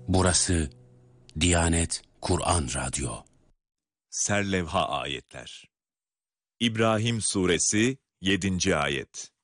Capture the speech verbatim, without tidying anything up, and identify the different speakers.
Speaker 1: Burası Diyanet Kur'an Radyo.
Speaker 2: Serlevha ayetler. İbrahim Suresi yedinci ayet.